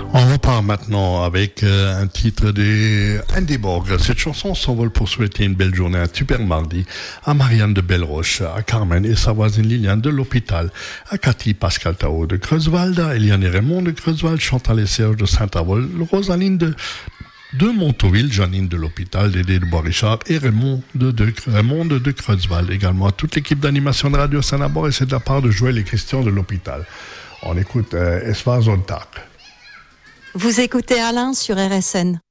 On repart maintenant avec un titre des Andy Borg. Cette chanson s'envole pour souhaiter une belle journée, un super mardi à Marianne de Belleroche, à Carmen et sa voisine Liliane de l'Hôpital, à Cathy Pascal Tao de Creuswald, à Eliane et Raymond de Creuswald, Chantal et Serge de Saint-Avold, Rosaline de Montauville, Janine de l'Hôpital, Dédé de Bois-Richard et Raymond de Creuswald. Également à toute l'équipe d'animation de Radio Saint-Abor, et c'est de la part de Joël et Christian de l'Hôpital. On écoute Es war Sonntag. Vous écoutez Alain sur RSN.